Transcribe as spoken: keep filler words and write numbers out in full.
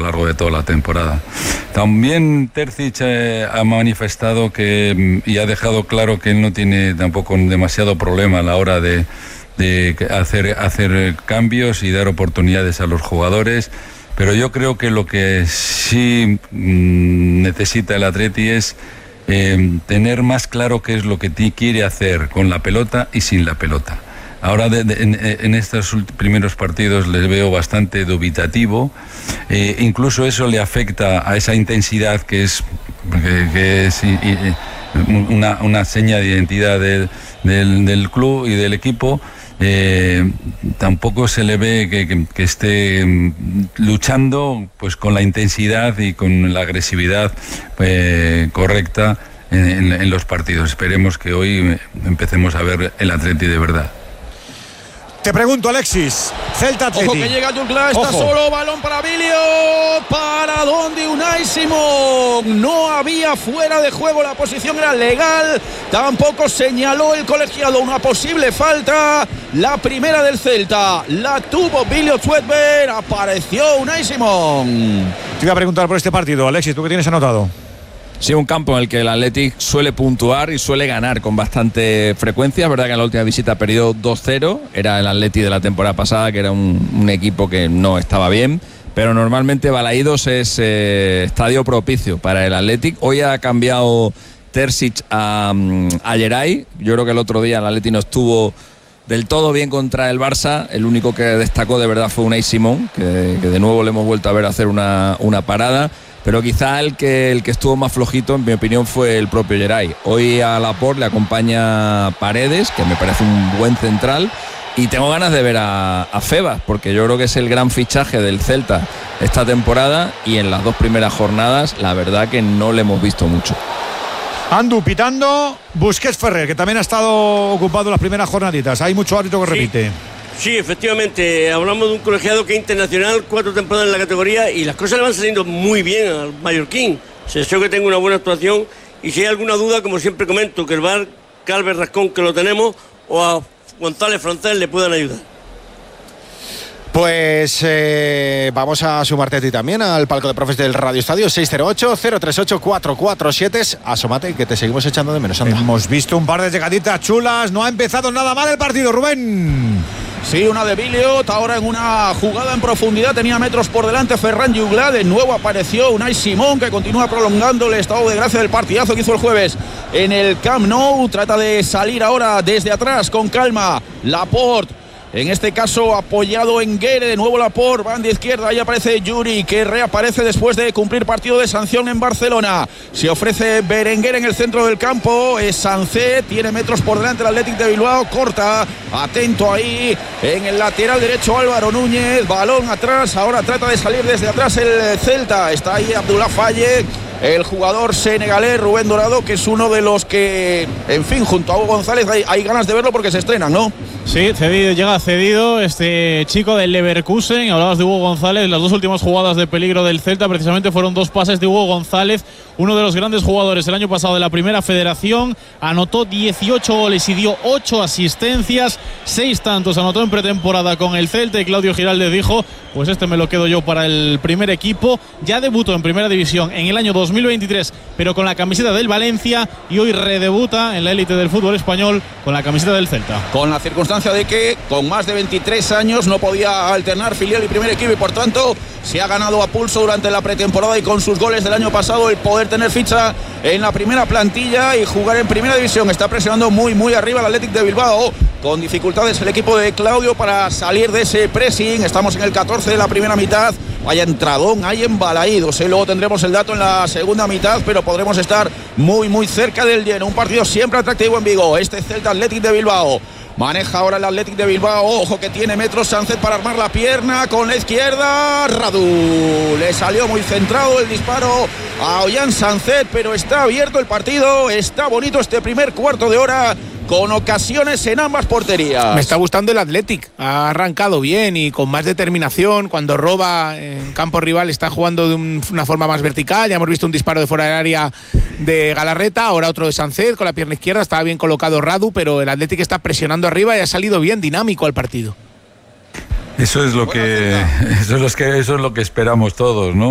largo de toda la temporada. También Terzic eh, ha manifestado que y ha dejado claro que él no tiene tampoco demasiado problema a la hora de, de hacer, hacer cambios y dar oportunidades a los jugadores, pero yo creo que lo que sí mmm, necesita el Atleti es eh, tener más claro qué es lo que t- quiere hacer con la pelota y sin la pelota. Ahora de, de, en, en estos primeros partidos les veo bastante dubitativo, eh, incluso eso le afecta a esa intensidad que es, que, que es y, y, una, una seña de identidad del, del, del club y del equipo. Eh, tampoco se le ve que, que, que esté luchando pues con la intensidad y con la agresividad eh, correcta en, en, en los partidos. Esperemos que hoy empecemos a ver el Atleti de verdad. Te pregunto, Alexis, Celta Atleti. Ojo que llega Jutgla, está Ojo. solo, balón para Bilio. ¿Para dónde Unai Simón? No había fuera de juego, la posición era legal. Tampoco señaló el colegiado una posible falta. La primera del Celta la tuvo Bilio Zwedberg. Apareció Unai Simón. Te iba a preguntar por este partido, Alexis, ¿tú qué tienes anotado? Sí, un campo en el que el Athletic suele puntuar y suele ganar con bastante frecuencia. Es verdad que en la última visita perdió dos cero. Era el Athletic de la temporada pasada, que era un, un equipo que no estaba bien. Pero normalmente Balaídos es eh, estadio propicio para el Athletic. Hoy ha cambiado Terzic a, a Geray. Yo creo que el otro día el Athletic no estuvo del todo bien contra el Barça. El único que destacó de verdad fue Unai Simón, que, que de nuevo le hemos vuelto a ver hacer una, una parada. Pero quizá el que, el que estuvo más flojito, en mi opinión, fue el propio Geray. Hoy a Laporte le acompaña Paredes, que me parece un buen central, y tengo ganas de ver a, a Febas, porque yo creo que es el gran fichaje del Celta esta temporada, y en las dos primeras jornadas la verdad que no le hemos visto mucho. Andu pitando, Busquets Ferrer, que también ha estado ocupado las primeras jornaditas. Hay mucho árbitro que repite. Sí. Sí, efectivamente, hablamos de un colegiado que es internacional, cuatro temporadas en la categoría y las cosas le van saliendo muy bien al mallorquín. Se deseo que tenga una buena actuación y si hay alguna duda, como siempre comento, que el V A R, Calves Rascón, que lo tenemos, o a González Francés le puedan ayudar. Pues eh, vamos a sumarte a ti también al palco de profes del Radio Estadio seis cero ocho, cero tres ocho, cuatro cuatro siete. Asómate que te seguimos echando de menos. Anda. Hemos visto un par de llegaditas chulas. No ha empezado nada mal el partido, Rubén. Sí, una de Billiot, ahora en una jugada en profundidad, tenía metros por delante Ferran Jutgla, de nuevo apareció Unai Simón, que continúa prolongando el estado de gracia del partidazo que hizo el jueves en el Camp Nou. Trata de salir ahora desde atrás con calma Laporte, en este caso apoyado en Guerre, de nuevo Laporte, banda izquierda, ahí aparece Yuri, que reaparece después de cumplir partido de sanción en Barcelona. Se ofrece Berenguer en el centro del campo, es Sancet, tiene metros por delante el Athletic de Bilbao, corta, atento ahí, en el lateral derecho Álvaro Núñez, balón atrás, ahora trata de salir desde atrás el Celta, está ahí Abdullah Faye, el jugador senegalés Rubén Dorado, que es uno de los que, en fin, junto a Hugo González hay, hay ganas de verlo porque se estrenan, ¿no? Sí, cedido, llega cedido este chico del Leverkusen. Hablabas de Hugo González, las dos últimas jugadas de peligro del Celta precisamente fueron dos pases de Hugo González, uno de los grandes jugadores el año pasado de la Primera Federación. Anotó dieciocho goles y dio ocho asistencias, seis tantos anotó en pretemporada con el Celta, y Claudio Giraldez dijo, pues este me lo quedo yo para el primer equipo. Ya debutó en Primera División en el año dos mil veintitrés, pero con la camiseta del Valencia, y hoy redebuta en la élite del fútbol español con la camiseta del Celta. Con la circunstancia de que con más de veintitrés años no podía alternar filial y primer equipo, y por tanto se ha ganado a pulso durante la pretemporada y con sus goles del año pasado el poder tener ficha en la primera plantilla y jugar en Primera División. Está presionando muy muy arriba el Athletic de Bilbao, con dificultades el equipo de Claudio para salir de ese pressing. Estamos en el catorce de la primera mitad. Vaya entradón, hay embalaídos, ¿eh? Luego tendremos el dato en la segunda mitad, pero podremos estar muy muy cerca del lleno. Un partido siempre atractivo en Vigo, este Celta Athletic de Bilbao. Maneja ahora el Athletic de Bilbao, ojo que tiene metros Sancet para armar la pierna con la izquierda, Radu, le salió muy centrado el disparo a Ollán Sancet, pero está abierto el partido, está bonito este primer cuarto de hora, con ocasiones en ambas porterías. Me está gustando el Athletic, ha arrancado bien y con más determinación. Cuando roba en campo rival está jugando de un, una forma más vertical. Ya hemos visto un disparo de fuera del área de Galarreta, ahora otro de Sancet con la pierna izquierda, estaba bien colocado Radu, pero el Athletic está presionando arriba y ha salido bien dinámico al partido. Eso es lo que eso es lo que eso es lo que esperamos todos, ¿no?